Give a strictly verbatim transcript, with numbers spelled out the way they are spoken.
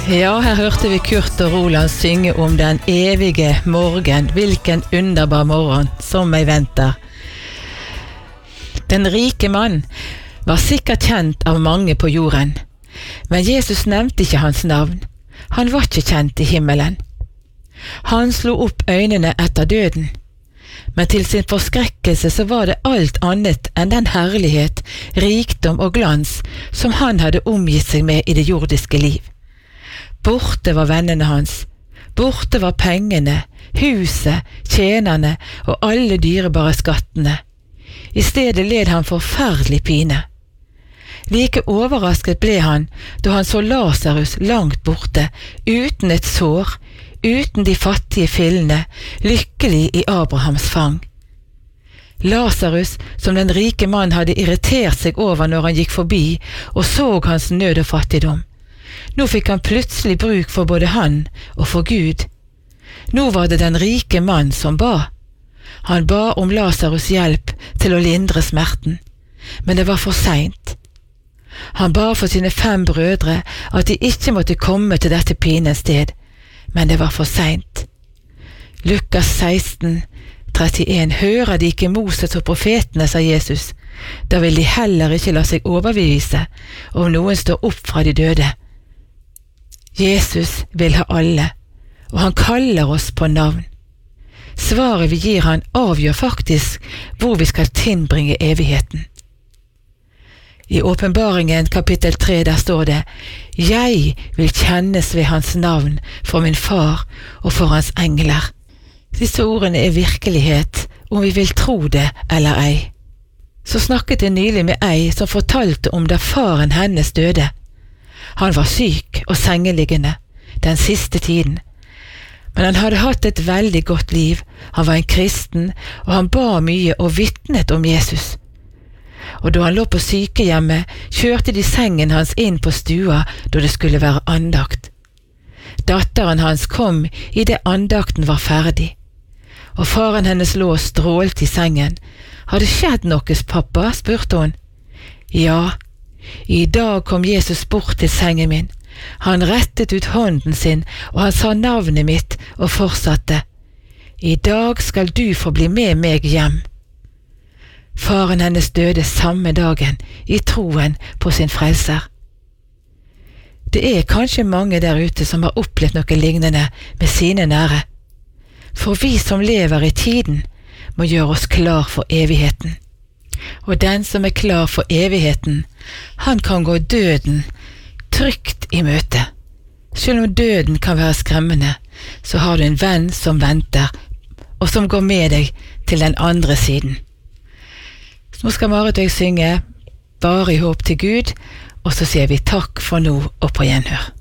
Ja, her hørte vi Kurt og Roland synge om den evige morgen. Hvilken underbar morgen som meg venter. Den rike mann var sikkert kjent av mange på jorden, men Jesus nevnte ikke hans navn. Han var ikke kjent i himmelen. Han slo opp øynene etter døden, men til sin forskrekkelse så var det alt annet enn den herlighet, rikdom og glans som han hadde omgitt seg med i det jordiske liv. Borte var vennene hans, borte var pengene, huset, tjenerne og alle dyrebare skattene. I stedet led han forferdelig pine. Like overrasket ble han da han så Lazarus langt borte, uten et sår, uten de fattige fillene, lykkelig i Abrahams fang. Lazarus, som den rike mann hadde irritert seg over når han gikk forbi og så hans nød og fattigdom. Nå fikk han plutselig bruk for både han og for Gud. Nå var det den rike mann som ba. Han ba om Lazarus hjelp til å lindre smerten, men det var for sent. Han ba for sine fem brødre at de ikke måtte komme til dette pinens sted, men det var for sent. Lukas seksten, trettien, hører de ikke Moses og profetene, sa Jesus. Da vil de heller ikke la seg overbevise om noen står opp fra de døde. Jesus vil ha alle, og han kaller oss på navn. Svaret vi gir han avgjør faktisk hvor vi skal tilbringe evigheten. I åpenbaringen kapittel tre der står det: «Jeg vil kjennes ved hans navn for min far og for hans engler». Disse ordene er virkelighet, om vi vil tro det eller ei. Så snakket jeg nylig med ei som fortalte om da faren hennes døde. Han var syk og sengeliggende den siste tiden, men han hadde hatt et veldig godt liv. Han var en kristen, og han ba mye og vitnet om Jesus. Og da han lå på sykehjemmet, kjørte de sengen hans inn på stua da det skulle være andakt. Datteren hans kom i det andakten var ferdig, og faren hennes lå og strålte i sengen. «Har det skjedd noe, pappa?» spurte hun. «Ja, i dag kom Jesus bort til sengen min. Han rettet ut hånden sin, og han sa navnet mitt og fortsatte: I dag skal du få bli med meg hjem.» Faren hennes døde samme dagen i troen på sin frelser. Det er kanskje mange der ute som har opplevd noe lignende med sine nære. For vi som lever i tiden må gjøre oss klar for evigheten. Og den som er klar for evigheten, han kan gå døden trygt i møte. Selv om døden kan være skremmende, så har du en venn som venter, og som går med deg til den andre siden. Så nå skal Marit og jeg synge «Bare i håp til Gud», og så sier vi takk for nå og på gjenhør.